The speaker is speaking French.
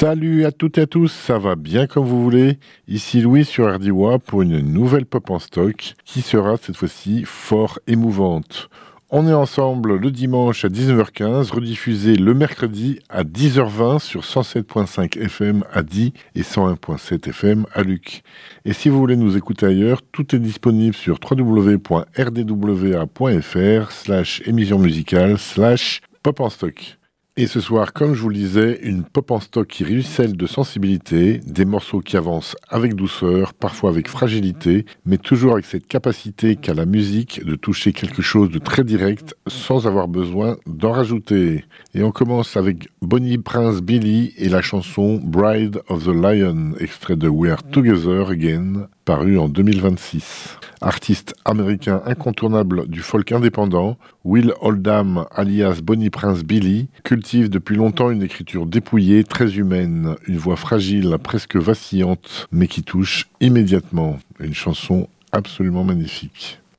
Salut à toutes et à tous, ça va bien comme vous voulez. Ici Louis sur RDWA pour une nouvelle pop en stock qui sera cette fois-ci fort émouvante. On est ensemble le dimanche à 19h15, rediffusé le mercredi à 10h20 sur 107.5 FM à Die et 101.7 FM à Luc. Et si vous voulez nous écouter ailleurs, tout est disponible sur www.rdwa.fr/émission musicale/pop en stock. Et ce soir, comme je vous le disais, une pop en stock qui ruisselle de sensibilité, des morceaux qui avancent avec douceur, parfois avec fragilité, mais toujours avec cette capacité qu'a la musique de toucher quelque chose de très direct sans avoir besoin d'en rajouter. Et on commence avec Bonnie Prince Billy et la chanson Bride of the Lion, extrait de We Are Together Again, paru en 2026. Artiste américain incontournable du folk indépendant, Will Oldham, alias Bonnie Prince Billy, cultive depuis longtemps une écriture dépouillée, très humaine, une voix fragile, presque vacillante, mais qui touche immédiatement. Une chanson absolument magnifique.